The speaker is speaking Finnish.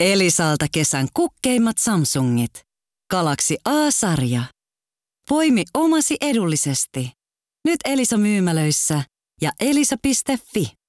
Elisalta kesän kukkeimmat Samsungit. Galaxy A-sarja. Poimi omasi edullisesti. Nyt Elisa myymälöissä ja elisa.fi.